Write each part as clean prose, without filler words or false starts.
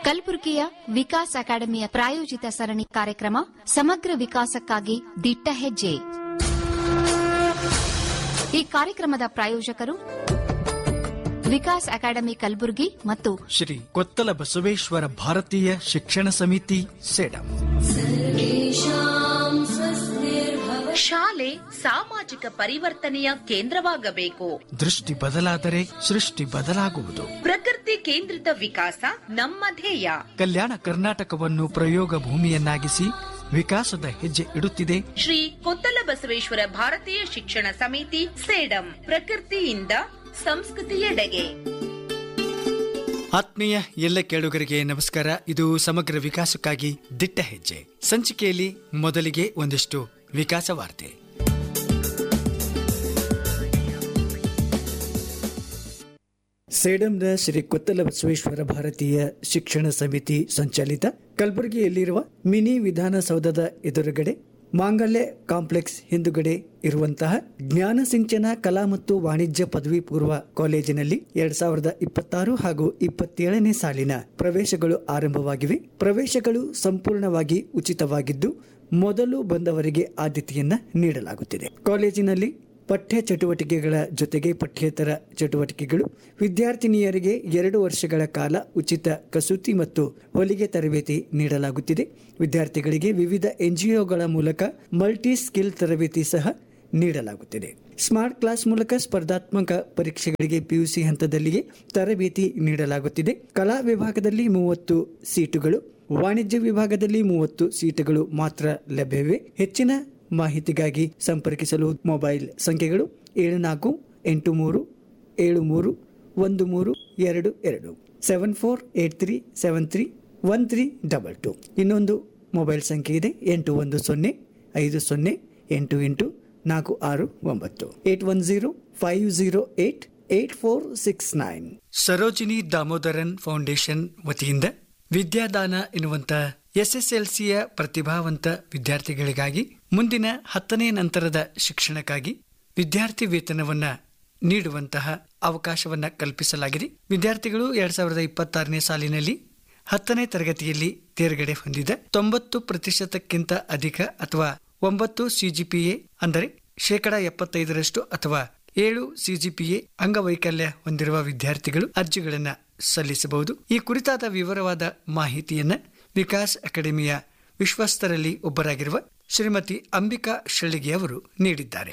ಕಲಬುರಗಿಯ ವಿಕಾಸ್ ಅಕಾಡೆಮಿಯ ಪ್ರಾಯೋಜಿತ ಸರಣಿ ಕಾರ್ಯಕ್ರಮ ಸಮಗ್ರ ವಿಕಾಸಕ್ಕಾಗಿ ದಿಟ್ಟ ಹೆಜ್ಜೆ. ಈ ಕಾರ್ಯಕ್ರಮದ ಪ್ರಾಯೋಜಕರು ವಿಕಾಸ್ ಅಕಾಡೆಮಿ ಕಲಬುರಗಿ ಮತ್ತು ಶ್ರೀ ಕೊತ್ತಲ ಬಸವೇಶ್ವರ ಭಾರತೀಯ ಶಿಕ್ಷಣ ಸಮಿತಿ ಸೇಡಂ. ಶಾಲೆ ಸಾಮಾಜಿಕ ಪರಿವರ್ತನೆಯ ಕೇಂದ್ರವಾಗಬೇಕು. ದೃಷ್ಟಿ ಬದಲಾದರೆ ಸೃಷ್ಟಿ ಬದಲಾಗುವುದು. ಪ್ರಕೃತಿ ಕೇಂದ್ರಿತ ವಿಕಾಸ ನಮ್ಮ ಧ್ಯೇಯ. ಕಲ್ಯಾಣ ಕರ್ನಾಟಕವನ್ನು ಪ್ರಯೋಗ ಭೂಮಿಯನ್ನಾಗಿಸಿ ವಿಕಾಸದ ಹೆಜ್ಜೆ ಇಡುತ್ತಿದೆ ಶ್ರೀ ಕೊತ್ತಲ ಬಸವೇಶ್ವರ ಭಾರತೀಯ ಶಿಕ್ಷಣ ಸಮಿತಿ ಸೇಡಂ. ಪ್ರಕೃತಿಯಿಂದ ಸಂಸ್ಕೃತಿಯೆಡೆಗೆ. ಆತ್ಮೀಯ ಎಲ್ಲ ಕೇಳುಗರಿಗೆ ನಮಸ್ಕಾರ. ಇದು ಸಮಗ್ರ ವಿಕಾಸಕ್ಕಾಗಿ ದಿಟ್ಟ ಹೆಜ್ಜೆ ಸಂಚಿಕೆಯಲ್ಲಿ ಮೊದಲಿಗೆ ಒಂದಿಷ್ಟು ವಿಕಾಸ ವಾರ್ತೆ. ಸೇಡಂನ ಶ್ರೀ ಕೊತ್ತಲ ಬಸವೇಶ್ವರ ಭಾರತೀಯ ಶಿಕ್ಷಣ ಸಮಿತಿ ಸಂಚಾಲಿತ ಕಲಬುರಗಿಯಲ್ಲಿರುವ ಮಿನಿ ವಿಧಾನಸೌಧದ ಎದುರುಗಡೆ ಮಾಂಗಲ್ಯ ಕಾಂಪ್ಲೆಕ್ಸ್ ಹಿಂದುಗಡೆ ಇರುವಂತಹ ಜ್ಞಾನ ಸಿಂಚನ ಕಲಾ ಮತ್ತು ವಾಣಿಜ್ಯ ಪದವಿ ಪೂರ್ವ ಕಾಲೇಜಿನಲ್ಲಿ 2026 ಹಾಗೂ 27ನೇ ಸಾಲಿನ ಪ್ರವೇಶಗಳು ಆರಂಭವಾಗಿವೆ. ಪ್ರವೇಶಗಳು ಸಂಪೂರ್ಣವಾಗಿ ಉಚಿತವಾಗಿದ್ದು ಮೊದಲು ಬಂದವರಿಗೆ ಆದ್ಯತೆಯನ್ನ ನೀಡಲಾಗುತ್ತಿದೆ. ಕಾಲೇಜಿನಲ್ಲಿ ಪಠ್ಯ ಚಟುವಟಿಕೆಗಳ ಜೊತೆಗೆ ಪಠ್ಯೇತರ ಚಟುವಟಿಕೆಗಳು, ವಿದ್ಯಾರ್ಥಿನಿಯರಿಗೆ 2 ವರ್ಷಗಳ ಕಾಲ ಉಚಿತ ಕಸೂತಿ ಮತ್ತು ಹೊಲಿಗೆ ತರಬೇತಿ ನೀಡಲಾಗುತ್ತಿದೆ. ವಿದ್ಯಾರ್ಥಿಗಳಿಗೆ ವಿವಿಧ ಎನ್ಜಿಒಗಳ ಮೂಲಕ ಮಲ್ಟಿ ಸ್ಕಿಲ್ ತರಬೇತಿ ಸಹ ನೀಡಲಾಗುತ್ತಿದೆ. ಸ್ಮಾರ್ಟ್ ಕ್ಲಾಸ್ ಮೂಲಕ ಸ್ಪರ್ಧಾತ್ಮಕ ಪರೀಕ್ಷೆಗಳಿಗೆ ಪಿಯುಸಿ ಹಂತದಲ್ಲಿಯೇ ತರಬೇತಿ ನೀಡಲಾಗುತ್ತಿದೆ. ಕಲಾ ವಿಭಾಗದಲ್ಲಿ 30 ಸೀಟುಗಳು, ವಾಣಿಜ್ಯ ವಿಭಾಗದಲ್ಲಿ 30 ಸೀಟುಗಳು ಮಾತ್ರ ಲಭ್ಯವಿವೆ. ಹೆಚ್ಚಿನ ಮಾಹಿತಿಗಾಗಿ ಸಂಪರ್ಕಿಸಲು ಮೊಬೈಲ್ ಸಂಖ್ಯೆಗಳು 7483731322 7483731322. ಇನ್ನೊಂದು ಮೊಬೈಲ್ ಸಂಖ್ಯೆ ಇದೆ 8105088846 8105088469. ಸರೋಜಿನಿ ದಾಮೋದರನ್ ಫೌಂಡೇಶನ್ ವತಿಯಿಂದ ವಿದ್ಯಾದಾನ ಎನ್ನುವಂತ ಎಸ್ಎಸ್ಎಲ್ಸಿಯ ಪ್ರತಿಭಾವಂತ ವಿದ್ಯಾರ್ಥಿಗಳಿಗಾಗಿ ಮುಂದಿನ 10ನೇ ನಂತರದ ಶಿಕ್ಷಣಕ್ಕಾಗಿ ವಿದ್ಯಾರ್ಥಿ ವೇತನವನ್ನ ನೀಡುವಂತಹ ಅವಕಾಶವನ್ನ ಕಲ್ಪಿಸಲಾಗಿದೆ. ವಿದ್ಯಾರ್ಥಿಗಳು 2026ನೇ ಸಾಲಿನಲ್ಲಿ 10ನೇ ತರಗತಿಯಲ್ಲಿ ತೇರ್ಗಡೆ ಹೊಂದಿದ 90% ಅಧಿಕ ಅಥವಾ 9 ಸಿಜಿಪಿಎ ಅಂದರೆ 75% ಅಥವಾ 7 ಸಿಜಿಪಿಎ ಅಂಗವೈಕಲ್ಯ ಹೊಂದಿರುವ ವಿದ್ಯಾರ್ಥಿಗಳು ಅರ್ಜಿಗಳನ್ನು ಸಲ್ಲಿಸಬಹುದು. ಈ ಕುರಿತಾದ ವಿವರವಾದ ಮಾಹಿತಿಯನ್ನ ವಿಕಾಸ್ ಅಕಾಡೆಮಿಯ ವಿಶ್ವಸ್ತರಲ್ಲಿ ಒಬ್ಬರಾಗಿರುವ ಶ್ರೀಮತಿ ಅಂಬಿಕಾ ಶಳ್ಳಿಗೆ ಅವರು ನೀಡಿದ್ದಾರೆ.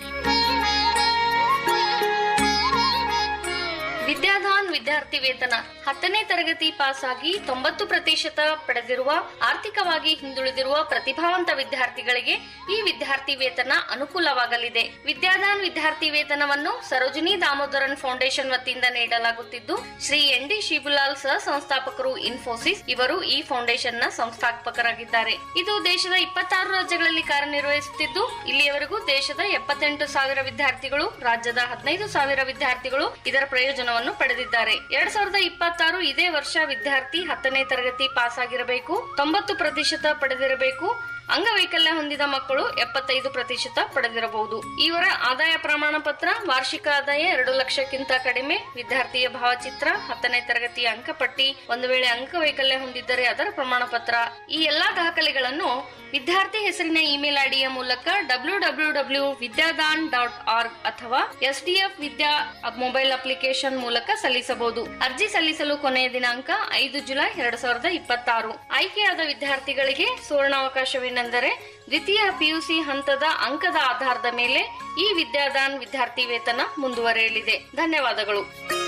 ವಿದ್ಯಾದಾನ್ ವಿದ್ಯಾರ್ಥಿ ವೇತನ 10ನೇ ತರಗತಿ ಪಾಸ್ ಆಗಿ 90% ಪಡೆದಿರುವ ಆರ್ಥಿಕವಾಗಿ ಹಿಂದುಳಿದಿರುವ ಪ್ರತಿಭಾವಂತ ವಿದ್ಯಾರ್ಥಿಗಳಿಗೆ ಈ ವಿದ್ಯಾರ್ಥಿ ವೇತನ ಅನುಕೂಲವಾಗಲಿದೆ. ವಿದ್ಯಾದಾನ್ ವಿದ್ಯಾರ್ಥಿ ವೇತನವನ್ನು ಸರೋಜಿನಿ ದಾಮೋದರನ್ ಫೌಂಡೇಶನ್ ವತಿಯಿಂದ ನೀಡಲಾಗುತ್ತಿದ್ದು ಶ್ರೀ ಎನ್.ಡಿ. ಶಿಬುಲಾಲ್ ಸಹ ಸಂಸ್ಥಾಪಕರು ಇನ್ಫೋಸಿಸ್ ಇವರು ಈ ಫೌಂಡೇಶನ್ ನ ಸಂಸ್ಥಾಪಕರಾಗಿದ್ದಾರೆ. ಇದು ದೇಶದ 26 ರಾಜ್ಯಗಳಲ್ಲಿ ಕಾರ್ಯನಿರ್ವಹಿಸುತ್ತಿದ್ದು ಇಲ್ಲಿಯವರೆಗೂ ದೇಶದ 78,000 ವಿದ್ಯಾರ್ಥಿಗಳು, ರಾಜ್ಯದ 15,000 ವಿದ್ಯಾರ್ಥಿಗಳು ಇದರ ಪ್ರಯೋಜನವನ್ನು ಪಡೆದಿದ್ದಾರೆ. 2026 ಇದೇ ವರ್ಷ ವಿದ್ಯಾರ್ಥಿ 10ನೇ ತರಗತಿ ಪಾಸ್ ಆಗಿರಬೇಕು, 90% ಪಡೆದಿರಬೇಕು. ಅಂಗವೈಕಲ್ಯ ಹೊಂದಿದ ಮಕ್ಕಳು 75% ಪಡೆದಿರಬಹುದು. ಇವರ ಆದಾಯ ಪ್ರಮಾಣ ಪತ್ರ, ವಾರ್ಷಿಕ ಆದಾಯ 2 ಲಕ್ಷಕ್ಕಿಂತ ಕಡಿಮೆ, ವಿದ್ಯಾರ್ಥಿಯ ಭಾವಚಿತ್ರ, 10ನೇ ತರಗತಿಯ ಅಂಕಪಟ್ಟಿ, ಒಂದು ವೇಳೆ ಅಂಗವೈಕಲ್ಯ ಹೊಂದಿದ್ದರೆ ಅದರ ಪ್ರಮಾಣ ಪತ್ರ, ಈ ಎಲ್ಲಾ ದಾಖಲೆಗಳನ್ನು ವಿದ್ಯಾರ್ಥಿ ಹೆಸರಿನ ಇಮೇಲ್ ಐಡಿಯ ಮೂಲಕ www.vidyadan.org ಅಥವಾ SDF ವಿದ್ಯಾ ಮೊಬೈಲ್ ಅಪ್ಲಿಕೇಶನ್ ಮೂಲಕ ಸಲ್ಲಿಸಬಹುದು. ಅರ್ಜಿ ಸಲ್ಲಿಸಲು ಕೊನೆಯ ದಿನಾಂಕ 5 ಜುಲೈ 2026. ಆಯ್ಕೆಯಾದ ವಿದ್ಯಾರ್ಥಿಗಳಿಗೆ ಸುವರ್ಣಾವಕಾಶವೇನೆಂದರೆ ದ್ವಿತೀಯ ಪಿಯುಸಿ ಹಂತದ ಅಂಕದ ಆಧಾರದ ಮೇಲೆ ಈ ವಿದ್ಯಾದಾನ್ ವಿದ್ಯಾರ್ಥಿ ವೇತನ ಮುಂದುವರೆಯಲಿದೆ. ಧನ್ಯವಾದಗಳು.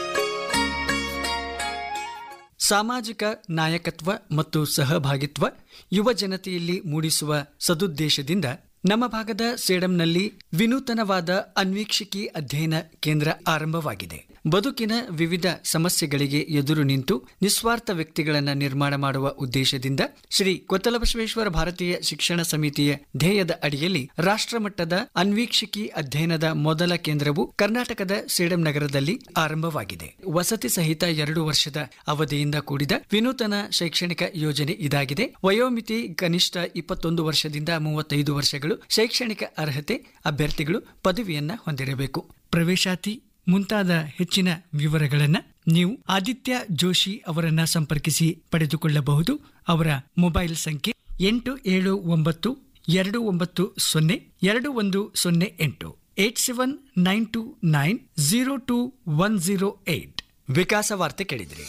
ಸಾಮಾಜಿಕ ನಾಯಕತ್ವ ಮತ್ತು ಸಹಭಾಗಿತ್ವ ಯುವ ಜನತೆಯಲ್ಲಿ ಮೂಡಿಸುವ ಸದುದ್ದೇಶದಿಂದ ನಮ್ಮ ಭಾಗದ ಸೇಡಂನಲ್ಲಿ ವಿನೂತನವಾದ ಅನ್ವೀಕ್ಷಿಕಿ ಅಧ್ಯಯನ ಕೇಂದ್ರ ಆರಂಭವಾಗಿದೆ. ಬದುಕಿನ ವಿವಿಧ ಸಮಸ್ಯೆಗಳಿಗೆ ಎದುರು ನಿಂತು ನಿಸ್ವಾರ್ಥ ವ್ಯಕ್ತಿಗಳನ್ನು ನಿರ್ಮಾಣ ಮಾಡುವ ಉದ್ದೇಶದಿಂದ ಶ್ರೀ ಕೊತ್ತಲ ಬಸವೇಶ್ವರ ಭಾರತೀಯ ಶಿಕ್ಷಣ ಸಮಿತಿಯ ಧ್ಯೇಯದ ಅಡಿಯಲ್ಲಿ ರಾಷ್ಟ್ರಮಟ್ಟದ ಅನ್ವೀಕ್ಷಿಕಿ ಅಧ್ಯಯನದ ಮೊದಲ ಕೇಂದ್ರವು ಕರ್ನಾಟಕದ ಸೇಡಂ ನಗರದಲ್ಲಿ ಆರಂಭವಾಗಿದೆ. ವಸತಿ ಸಹಿತ 2 ವರ್ಷದ ಅವಧಿಯಿಂದ ಕೂಡಿದ ವಿನೂತನ ಶೈಕ್ಷಣಿಕ ಯೋಜನೆ ಇದಾಗಿದೆ. ವಯೋಮಿತಿ ಕನಿಷ್ಠ 21 ವರ್ಷದಿಂದ 35 ವರ್ಷಗಳು. ಶೈಕ್ಷಣಿಕ ಅರ್ಹತೆ ಅಭ್ಯರ್ಥಿಗಳು ಪದವಿಯನ್ನ ಹೊಂದಿರಬೇಕು. ಪ್ರವೇಶಾತಿ ಮುಂತಾದ ಹೆಚ್ಚಿನ ವಿವರಗಳನ್ನು ನೀವು ಆದಿತ್ಯ ಜೋಶಿ ಅವರನ್ನ ಸಂಪರ್ಕಿಸಿ ಪಡೆದುಕೊಳ್ಳಬಹುದು. ಅವರ ಮೊಬೈಲ್ ಸಂಖ್ಯೆ 8792902108 8792902108. ವಿಕಾಸ ವಾರ್ತೆ ಕೇಳಿದ್ರಿ.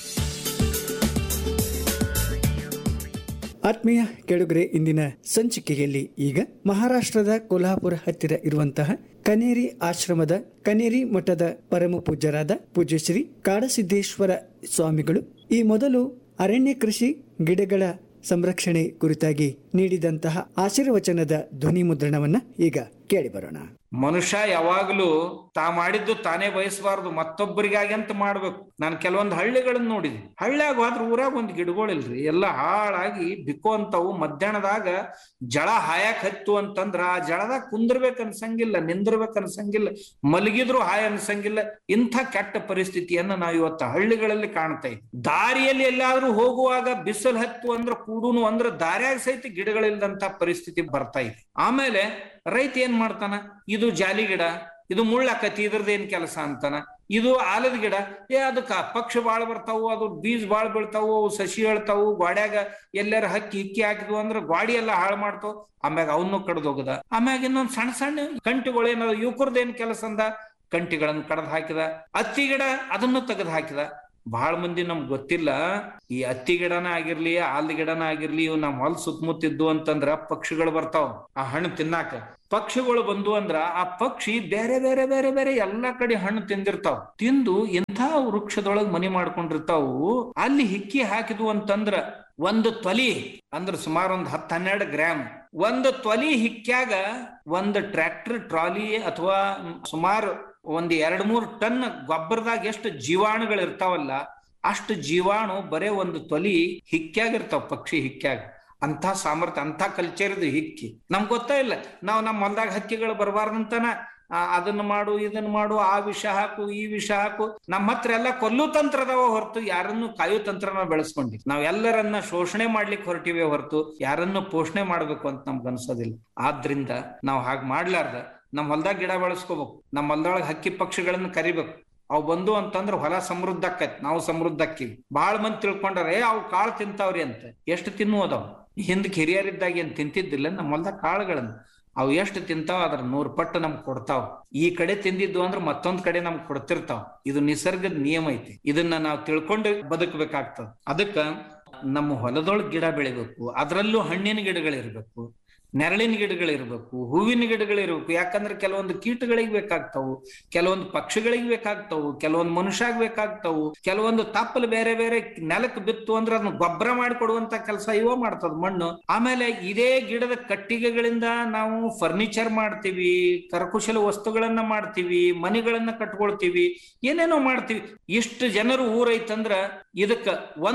ಆತ್ಮೀಯ ಕೆಳಗರೆ, ಇಂದಿನ ಸಂಚಿಕೆಯಲ್ಲಿ ಈಗ ಮಹಾರಾಷ್ಟ್ರದ ಕೊಲ್ಹಾಪುರ ಹತ್ತಿರ ಇರುವಂತಹ ಕನೇರಿ ಆಶ್ರಮದ ಕನೇರಿ ಮಠದ ಪರಮ ಪೂಜ್ಯರಾದ ಪೂಜ್ಯ ಶ್ರೀ ಕಾಡಸಿದ್ದೇಶ್ವರ ಸ್ವಾಮಿಗಳು ಈ ಮೊದಲು ಅರಣ್ಯ ಕೃಷಿ ಗಿಡಗಳ ಸಂರಕ್ಷಣೆ ಕುರಿತಾಗಿ ನೀಡಿದಂತಹ ಆಶೀರ್ವಚನದ ಧ್ವನಿ ಮುದ್ರಣವನ್ನ ಈಗ ಕೇಳಿ ಬರೋಣ. ಮನುಷ್ಯ ಯಾವಾಗ್ಲೂ ತಾ ಮಾಡಿದ್ದು ತಾನೇ ಬಯಸಬಾರ್ದು, ಮತ್ತೊಬ್ಬರಿಗಾಗಿ ಅಂತ ಮಾಡ್ಬೇಕು. ನಾನು ಕೆಲವೊಂದು ಹಳ್ಳಿಗಳನ್ನ ನೋಡಿದ್ವಿ. ಹಳ್ಳಿಯಾಗ ಹೋದ್ರ ಊರಾಗ ಒಂದ್ ಗಿಡಗಳಿಲ್ರಿ, ಎಲ್ಲ ಹಾಳಾಗಿ ಬಿಕ್ಕೋ ಅಂತವು. ಮಧ್ಯಾಹ್ನದಾಗ ಜಳ ಹಾಯಕ್ ಹತ್ತು ಅಂತಂದ್ರ ಆ ಜಳದಾಗ ಕುಂದ್ರಬೇಕ ಅನ್ಸಂಗಿಲ್ಲ, ನಿಂದಿರ್ಬೇಕ ಅನ್ಸಂಗಿಲ್ಲ, ಮಲಗಿದ್ರು ಹಾಯ ಅನ್ಸಂಗಿಲ್ಲ. ಇಂಥ ಕೆಟ್ಟ ಪರಿಸ್ಥಿತಿಯನ್ನ ನಾವು ಇವತ್ತು ಹಳ್ಳಿಗಳಲ್ಲಿ ಕಾಣ್ತಾ ಇದ್ವಿ. ದಾರಿಯಲ್ಲಿ ಎಲ್ಲಾದ್ರೂ ಹೋಗುವಾಗ ಬಿಸಿಲು ಹತ್ತು ಅಂದ್ರ ಕೂಡುನು ಅಂದ್ರ ದಾರಿಯಾಗ ಸಹಿತ ಗಿಡಗಳಿಲ್ದಂತ ಪರಿಸ್ಥಿತಿ ಬರ್ತಾ ಇದೆ. ಆಮೇಲೆ ರೈತ ಏನ್ ಮಾಡ್ತಾನ, ಇದು ಜಾಲಿ ಗಿಡ, ಇದು ಮುಳ್ಳಾಕತಿ, ಇದ್ರದ್ದು ಏನ್ ಕೆಲಸ ಅಂತಾನ. ಇದು ಆಲದ ಗಿಡ, ಅದಕ್ಕ ಪಕ್ಷಿ ಬಾಳ್ ಬರ್ತಾವು, ಅದು ಬೀಜ ಬಾಳ್ ಬೀಳ್ತಾವು, ಅವು ಸಸಿ ಹೇಳ್ತಾವು. ಗ್ವಾಡ್ಯಾಗ ಎಲ್ಲಾರ ಹಿಕ್ಕಿ ಹಾಕಿದ್ವು ಅಂದ್ರ ಗ್ವಾಡಿ ಎಲ್ಲಾ ಹಾಳು ಮಾಡ್ತಾವ. ಆಮ್ಯಾಗ ಅವನು ಕಡ್ದು ಹೋಗದ. ಆಮ್ಯಾಗ ಇನ್ನೊಂದ್ ಸಣ್ಣ ಸಣ್ಣ ಕಂಟಿಗಳು ಏನದ, ಯುವಕರದ್ದು ಏನ್ ಕೆಲಸ ಅಂದ, ಕಂಟಿಗಳನ್ನ ಕಡ್ದು ಹಾಕಿದ. ಹತ್ತಿ ಗಿಡ ಅದನ್ನು ತೆಗೆದು ಹಾಕಿದ. ಬಹಳ ಮಂದಿ ನಮ್ಗೆ ಗೊತ್ತಿಲ್ಲ, ಈ ಹತ್ತಿ ಗಿಡನ ಆಗಿರ್ಲಿ, ಆಲದ ಗಿಡನ ಆಗಿರ್ಲಿ, ಇವ್ ನಮ್ ಹೊಲ ಸುತ್ತಮುತ್ತಿದ್ದು ಅಂತಂದ್ರ ಪಕ್ಷಿಗಳು ಬರ್ತಾವ ಆ ಹಣ್ಣು ತಿನ್ನಾಕ. ಪಕ್ಷಿಗಳು ಬಂದು ಅಂದ್ರ ಆ ಪಕ್ಷಿ ಬೇರೆ ಬೇರೆ ಬೇರೆ ಬೇರೆ ಎಲ್ಲಾ ಕಡೆ ಹಣ್ಣು ತಿಂದಿರ್ತಾವ. ತಿಂದು ಎಂಥ ವೃಕ್ಷದೊಳಗ್ ಮನಿ ಮಾಡ್ಕೊಂಡಿರ್ತಾವು. ಅಲ್ಲಿ ಹಿಕ್ಕಿ ಹಾಕಿದ್ವು ಅಂತಂದ್ರ ಒಂದು ತೊಲಿ ಅಂದ್ರ ಸುಮಾರು ಒಂದ್ 10-12 ಗ್ರಾಮ್. ಒಂದು ತೊಲಿ ಹಿಕ್ಕ್ಯಾಗ ಒಂದು ಟ್ರ್ಯಾಕ್ಟರ್ ಟ್ರಾಲಿ ಅಥವಾ ಸುಮಾರು ಒಂದ್ 2-3 ಟನ್ ಗೊಬ್ಬರದಾಗ ಎಷ್ಟು ಜೀವಾಣುಗಳು ಇರ್ತಾವಲ್ಲ, ಅಷ್ಟು ಜೀವಾಣು ಬರೇ ಒಂದು ತೊಲಿ ಹಿಕ್ಕ್ಯಾಗಿರ್ತಾವ, ಪಕ್ಷಿ ಹಿಕ್ಕ್ಯಾಗ. ಅಂತ ಸಾಮರ್ಥ್ಯ, ಅಂತ ಕಲ್ಚರ್ ಇದು ಹಿಕ್ಕಿ. ನಮ್ಗೆ ಗೊತ್ತಾ ಇಲ್ಲ. ನಾವು ನಮ್ಮ ಹೊಲ್ದಾಗ ಹಕ್ಕಿಗಳು ಬರಬಾರ್ದಂತಾನ ಅದನ್ನ ಮಾಡು, ಇದನ್ನ ಮಾಡು, ಆ ವಿಷ ಹಾಕು, ಈ ವಿಷ ಹಾಕು. ನಮ್ಮ ಹತ್ರ ಎಲ್ಲ ಕೊಲ್ಲು ತಂತ್ರದವ ಹೊರತು ಯಾರನ್ನು ಕಾಯೋ ತಂತ್ರ ನಾವು ಬೆಳೆಸ್ಕೊಂಡಿ. ನಾವ್ ಎಲ್ಲರನ್ನ ಶೋಷಣೆ ಮಾಡ್ಲಿಕ್ಕೆ ಹೊರಟಿವೆ ಹೊರತು ಯಾರನ್ನು ಪೋಷಣೆ ಮಾಡ್ಬೇಕು ಅಂತ ನಮ್ಗೆ ಅನ್ಸೋದಿಲ್ಲ. ಆದ್ರಿಂದ ನಾವ್ ಹಾಗೆ ಮಾಡ್ಲಾರ್ದ ನಮ್ ಹೊಲ್ದಾಗ ಗಿಡ ಬೆಳೆಸ್ಕೋಬೇಕು, ನಮ್ಮ ಹೊಲ್ದೊಳಗೆ ಹಕ್ಕಿ ಪಕ್ಷಿಗಳನ್ನ ಕರಿಬೇಕು. ಅವು ಬಂದು ಅಂತಂದ್ರ ಹೊಲ ಸಮೃದ್ಧ ಆಕೈತಿ, ನಾವು ಸಮೃದ್ಧ ಆಕ್ಕಿವಿ. ಬಾಳ ಮಂದಿ ತಿಳ್ಕೊಂಡಾರೆ ಅವು ಕಾಳು ತಿಂತಾವ್ರಿ ಅಂತ. ಎಷ್ಟು ತಿನ್ನುವುದವು? ಹಿಂದಕ್ಕೆ ಹಿರಿಯರಿದ್ದಾಗ ಏನ್ ತಿಂತಿದ್ದಿಲ್ಲ ನಮ್ಮ ಹೊಲ್ದಾಗ ಕಾಳುಗಳನ್ನ. ಅವು ಎಷ್ಟು ತಿಂತಾವ ಅದ್ರ 100 ಪಟ್ಟು ನಮ್ಗೆ ಕೊಡ್ತಾವ. ಈ ಕಡೆ ತಿಂದಿದ್ದು ಅಂದ್ರೆ ಮತ್ತೊಂದ್ ಕಡೆ ನಮ್ಗೆ ಕೊಡ್ತಿರ್ತಾವ. ಇದು ನಿಸರ್ಗದ ನಿಯಮ ಐತಿ. ಇದನ್ನ ನಾವು ತಿಳ್ಕೊಂಡು ಬದುಕಬೇಕಾಗ್ತದ. ಅದಕ್ಕ ನಮ್ಮ ಹೊಲದೊಳಗ್ ಗಿಡ ಬೆಳಿಬೇಕು, ಅದ್ರಲ್ಲೂ ಹಣ್ಣಿನ ಗಿಡಗಳಿರ್ಬೇಕು, ನೆರಳಿನ ಗಿಡಗಳಿರ್ಬೇಕು, ಹೂವಿನ ಗಿಡಗಳಿರ್ಬೇಕು. ಯಾಕಂದ್ರೆ ಕೆಲವೊಂದು ಕೀಟಗಳಿಗೆ ಬೇಕಾಗ್ತಾವು, ಕೆಲವೊಂದು ಪಕ್ಷಿಗಳಿಗೆ ಬೇಕಾಗ್ತಾವು, ಕೆಲವೊಂದು ಮನುಷ್ಯಾಗ ಬೇಕಾಗ್ತಾವು, ಕೆಲವೊಂದು ತಪ್ಪಲು ಬೇರೆ ಬೇರೆ ನೆಲಕ್ಕೆ ಬಿತ್ತು ಅಂದ್ರೆ ಅದನ್ನ ಗೊಬ್ಬರ ಮಾಡಿಕೊಡುವಂತ ಕೆಲಸ ಇವ ಮಾಡ್ತದ ಮಣ್ಣು. ಆಮೇಲೆ ಇದೇ ಗಿಡದ ಕಟ್ಟಿಗೆಗಳಿಂದ ನಾವು ಫರ್ನಿಚರ್ ಮಾಡ್ತೀವಿ, ಕರಕುಶಲ ವಸ್ತುಗಳನ್ನ ಮಾಡ್ತೀವಿ, ಮನೆಗಳನ್ನ ಕಟ್ಕೊಳ್ತೀವಿ, ಏನೇನೋ ಮಾಡ್ತೀವಿ. ಇಷ್ಟು ಜನರು ಊರೈತಂದ್ರ ಇದಕ್ಕ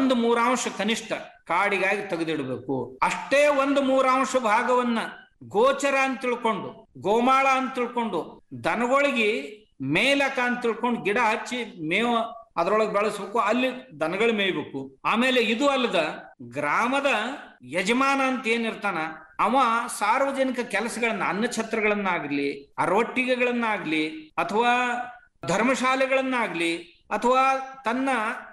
1/3 ಕನಿಷ್ಠ ಕಾಡಿಗಾಗಿ ತೆಗೆದಿಡ್ಬೇಕು. ಅಷ್ಟೇ 1/3 ಭಾಗವನ್ನ ಗೋಚರ ಅಂತ ತಿಳ್ಕೊಂಡು, ಗೋಮಾಳ ಅಂತ ತಿಳ್ಕೊಂಡು, ದನಗಳಿಗೆ ಮೇಲಕ ಅಂತ ತಿಳ್ಕೊಂಡು ಗಿಡ ಹಚ್ಚಿ ಮೇವು ಅದ್ರೊಳಗೆ ಬೆಳೆಸ್ಬೇಕು. ಅಲ್ಲಿ ದನಗಳು ಮೇಯ್ಬೇಕು. ಆಮೇಲೆ ಇದು ಅಲ್ಲದ ಗ್ರಾಮದ ಯಜಮಾನ ಅಂತ ಏನಿರ್ತಾನ ಅವ ಸಾರ್ವಜನಿಕ ಕೆಲಸಗಳನ್ನ, ಅನ್ನಛತ್ರಗಳನ್ನಾಗ್ಲಿ, ಅರವಟ್ಟಿಗೆಗಳನ್ನಾಗ್ಲಿ, ಅಥವಾ ಧರ್ಮಶಾಲೆಗಳನ್ನಾಗ್ಲಿ, ಅಥವಾ ತನ್ನ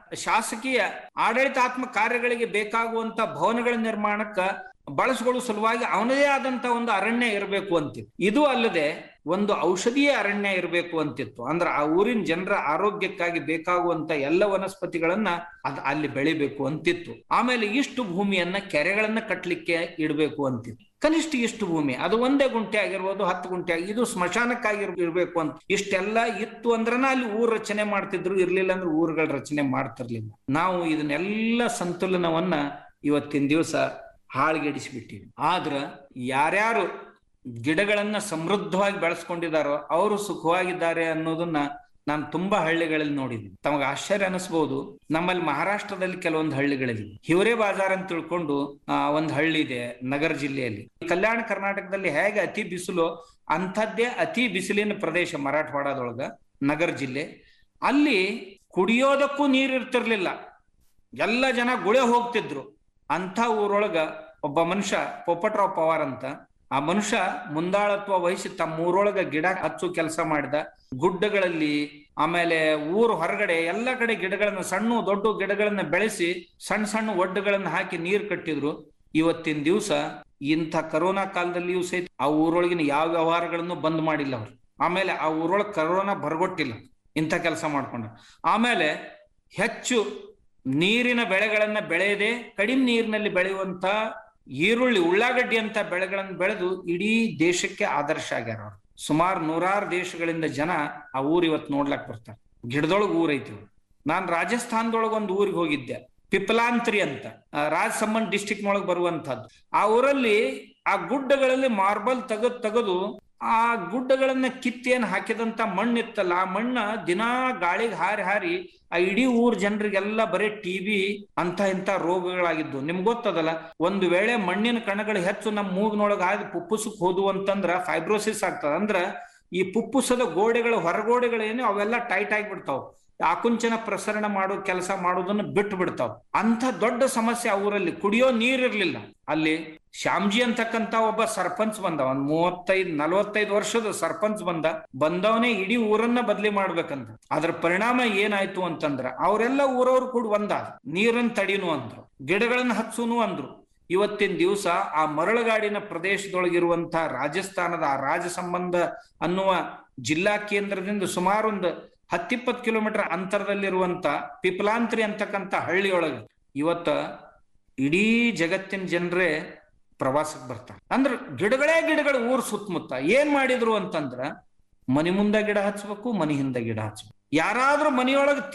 ಶಾಸಕೀಯ ಆಡಳಿತಾತ್ಮಕ ಕಾರ್ಯಗಳಿಗೆ ಬೇಕಾಗುವಂತ ಭವನಗಳ ನಿರ್ಮಾಣಕ್ಕ ಬಳಸ್ಕೊಳ್ಳೋ ಸಲುವಾಗಿ ಅವನದೇ ಆದಂತ ಒಂದು ಅರಣ್ಯ ಇರಬೇಕು ಅಂತಿತ್ತು. ಇದು ಅಲ್ಲದೆ ಒಂದು ಔಷಧೀಯ ಅರಣ್ಯ ಇರಬೇಕು ಅಂತಿತ್ತು. ಅಂದ್ರೆ ಆ ಊರಿನ ಜನರ ಆರೋಗ್ಯಕ್ಕಾಗಿ ಬೇಕಾಗುವಂತ ಎಲ್ಲ ವನಸ್ಪತಿಗಳನ್ನ ಅಲ್ಲಿ ಬೆಳಿಬೇಕು ಅಂತಿತ್ತು. ಆಮೇಲೆ ಇಷ್ಟು ಭೂಮಿಯನ್ನ ಕೆರೆಗಳನ್ನ ಕಟ್ಲಿಕ್ಕೆ ಇಡಬೇಕು ಅಂತಿತ್ತು. ಕನಿಷ್ಠ ಇಷ್ಟು ಭೂಮಿ, ಅದು 1 ಗುಂಟೆ ಆಗಿರ್ಬೋದು, 10 ಗುಂಟೆ ಇದು ಸ್ಮಶಾನಕ್ಕಾಗಿ ಇರ್ಬೇಕು ಅಂತ. ಇಷ್ಟೆಲ್ಲ ಇತ್ತು ಅಂದ್ರನ ಅಲ್ಲಿ ಊರ್ ರಚನೆ ಮಾಡ್ತಿದ್ರು. ಇರ್ಲಿಲ್ಲ ಅಂದ್ರೆ ಊರುಗಳ ರಚನೆ ಮಾಡ್ತಿರ್ಲಿಲ್ಲ. ನಾವು ಇದನ್ನೆಲ್ಲ ಸಂತುಲನವನ್ನ ಇವತ್ತಿನ ದಿವಸ ಹಾಳ್ಗೆಡಿಸ್ಬಿಟ್ಟಿವಿ. ಆದ್ರ ಯಾರ್ಯಾರು ಗಿಡಗಳನ್ನ ಸಮೃದ್ಧವಾಗಿ ಬೆಳೆಸ್ಕೊಂಡಿದಾರೋ ಅವರು ಸುಖವಾಗಿದ್ದಾರೆ ಅನ್ನೋದನ್ನ ನಾನು ತುಂಬಾ ಹಳ್ಳಿಗಳಲ್ಲಿ ನೋಡಿದ್ದೀನಿ. ತಮಗೆ ಆಶ್ಚರ್ಯ ಅನಿಸ್ಬಹುದು. ನಮ್ಮಲ್ಲಿ ಮಹಾರಾಷ್ಟ್ರದಲ್ಲಿ ಕೆಲವೊಂದು ಹಳ್ಳಿಗಳಲ್ಲಿ ಹಿವರೇ ಬಾಜಾರ್ ಅಂತ ತಿಳ್ಕೊಂಡು ಒಂದ್ ಹಳ್ಳಿ ಇದೆ ನಗರ ಜಿಲ್ಲೆಯಲ್ಲಿ. ಕಲ್ಯಾಣ ಕರ್ನಾಟಕದಲ್ಲಿ ಹೇಗೆ ಅತಿ ಬಿಸಿಲು ಅಂಥದ್ದೇ ಅತಿ ಬಿಸಿಲಿನ ಪ್ರದೇಶ ಮರಾಠವಾಡದೊಳಗ ನಗರ ಜಿಲ್ಲೆ. ಅಲ್ಲಿ ಕುಡಿಯೋದಕ್ಕೂ ನೀರು ಇರ್ತಿರ್ಲಿಲ್ಲ, ಎಲ್ಲ ಜನ ಗುಳೆ ಹೋಗ್ತಿದ್ರು. ಅಂಥ ಊರೊಳಗ ಒಬ್ಬ ಮನುಷ್ಯ ಪೊಪ್ಪಟ್ರಾವ್ ಪವಾರ್ ಅಂತ, ಆ ಮನುಷ್ಯ ಮುಂದಾಳತ್ವ ವಹಿಸಿ ತಮ್ಮ ಊರೊಳಗ ಗಿಡ ಹಚ್ಚು ಕೆಲಸ ಮಾಡಿದ. ಗುಡ್ಡಗಳಲ್ಲಿ ಆಮೇಲೆ ಊರು ಹೊರಗಡೆ ಎಲ್ಲ ಕಡೆ ಗಿಡಗಳನ್ನ ಸಣ್ಣ ದೊಡ್ಡ ಗಿಡಗಳನ್ನ ಬೆಳೆಸಿ ಸಣ್ಣ ಸಣ್ಣ ಒಡ್ಡುಗಳನ್ನ ಹಾಕಿ ನೀರು ಕಟ್ಟಿದ್ರು. ಇವತ್ತಿನ ದಿವಸ ಇಂಥ ಕರೋನಾ ಕಾಲದಲ್ಲಿಯೂ ಸಹಿತ ಆ ಊರೊಳಗಿನ ಯಾವ ವ್ಯವಹಾರಗಳನ್ನು ಬಂದ್ ಮಾಡಿಲ್ಲ ಅವ್ರು. ಆಮೇಲೆ ಆ ಊರೊಳಗೆ ಕರೋನಾ ಬರಗೊಟ್ಟಿಲ್ಲ, ಇಂಥ ಕೆಲಸ ಮಾಡ್ಕೊಂಡ. ಆಮೇಲೆ ಹೆಚ್ಚು ನೀರಿನ ಬೆಳೆಗಳನ್ನ ಬೆಳೆಯದೆ ಕಡಿಮೆ ನೀರಿನಲ್ಲಿ ಬೆಳೆಯುವಂತ ಈರುಳ್ಳಿ, ಉಳ್ಳಾಗಡ್ಡಿ ಅಂತ ಬೆಳೆಗಳನ್ನು ಬೆಳೆದು ಇಡೀ ದೇಶಕ್ಕೆ ಆದರ್ಶ ಆಗ್ಯಾರ ಅವ್ರು. ಸುಮಾರು 100 ದೇಶಗಳಿಂದ ಜನ ಆ ಊರ್ ಇವತ್ತು ನೋಡ್ಲಕ್ ಬರ್ತಾರೆ. ಗಿಡದೊಳಗೆ ಊರೈತಿ. ನಾನ್ ರಾಜಸ್ಥಾನದೊಳಗೆ ಒಂದು ಊರಿಗೆ ಹೋಗಿದ್ದೆ, ಪಿಪ್ಲಾಂತ್ರಿ ಅಂತ, ರಾಜಸಮಂದ್ ಡಿಸ್ಟಿಕ್ ನೊಳಗೆ ಬರುವಂತಹದ್ದು. ಆ ಊರಲ್ಲಿ ಆ ಗುಡ್ಡಗಳಲ್ಲಿ ಮಾರ್ಬಲ್ ತೆಗೆದು ಆ ಗುಡ್ಡಗಳನ್ನ ಕಿತ್ತೇನ್ ಹಾಕಿದಂತ ಮಣ್ಣಿತ್ತಲ್ಲ, ಆ ಮಣ್ಣ ದಿನಾ ಗಾಳಿಗೆ ಹಾರಿ ಹಾರಿ ಆ ಇಡೀ ಊರ್ ಜನರಿಗೆಲ್ಲ ಬರೀ ಟಿಬಿ ಅಂತ ಇಂಥ ರೋಗಗಳಾಗಿದ್ದು. ನಿಮ್ಗೆ ಗೊತ್ತದಲ್ಲ, ಒಂದು ವೇಳೆ ಮಣ್ಣಿನ ಕಣಗಳು ಹೆಚ್ಚು ನಮ್ಮ ಮೂಗ್ನೊಳಗೆ ಹಾಕಿ ಪುಪ್ಪುಸಕ್ ಹೋದ್ವು ಅಂತಂದ್ರ ಫೈಬ್ರೋಸಿಸ್ ಆಗ್ತದ. ಅಂದ್ರ ಈ ಪುಪ್ಪುಸದ ಗೋಡೆಗಳು, ಹೊರಗೋಡೆಗಳೇನು ಅವೆಲ್ಲ ಟೈಟ್ ಆಗಿಬಿಡ್ತಾವ, ಆಕುಂಚನ ಪ್ರಸರಣ ಮಾಡೋ ಕೆಲಸ ಮಾಡೋದನ್ನ ಬಿಟ್ಟು ಬಿಡ್ತಾವ. ಅಂತ ದೊಡ್ಡ ಸಮಸ್ಯೆ ಆ ಊರಲ್ಲಿ. ಕುಡಿಯೋ ನೀರಿರ್ಲಿಲ್ಲ. ಅಲ್ಲಿ ಶ್ಯಾಮ್ಜಿ ಅಂತಕ್ಕಂತ ಒಬ್ಬ ಸರ್ಪಂಚ್ ಬಂದ, ಒಂದ್ 35-45 ವರ್ಷದ ಸರ್ಪಂಚ್ ಬಂದವನೇ ಇಡೀ ಊರನ್ನ ಬದಲಿ ಮಾಡ್ಬೇಕಂತ. ಅದ್ರ ಪರಿಣಾಮ ಏನಾಯ್ತು ಅಂತಂದ್ರ ಅವರೆಲ್ಲ ಊರವ್ರು ಕೂಡ ಒಂದಾದ, ನೀರನ್ನ ತಡಿನು ಅಂದ್ರು, ಗಿಡಗಳನ್ನ ಹಚ್ಚುನು ಅಂದ್ರು. ಇವತ್ತಿನ ದಿವಸ ಆ ಮರಳುಗಾಡಿನ ಪ್ರದೇಶದೊಳಗಿರುವಂತ ರಾಜಸ್ಥಾನದ ಆ ರಾಜಸಂಬಂಧ ಅನ್ನುವ ಜಿಲ್ಲಾ ಕೇಂದ್ರದಿಂದ ಸುಮಾರು ಒಂದು 10-20 ಕಿಲೋಮೀಟರ್ ಅಂತರದಲ್ಲಿರುವಂತ ಪಿಪ್ಲಾಂತ್ರಿ ಅಂತಕ್ಕಂಥ ಹಳ್ಳಿಯೊಳಗೆ ಇವತ್ತ ಇಡೀ ಜಗತ್ತಿನ ಜನರೇ ಪ್ರವಾಸಕ್ಕೆ ಬರ್ತಾರೆ. ಅಂದ್ರ ಗಿಡಗಳು ಊರ್ ಸುತ್ತಮುತ್ತ ಏನ್ ಮಾಡಿದ್ರು ಅಂತಂದ್ರ ಮನಿ ಮುಂದ ಗಿಡ ಹಚ್ಬೇಕು, ಮನಿ ಹಿಂದ ಗಿಡ ಹಚ್ಬೇಕು. ಯಾರಾದ್ರೂ ಮನಿಯೊಳಗೆ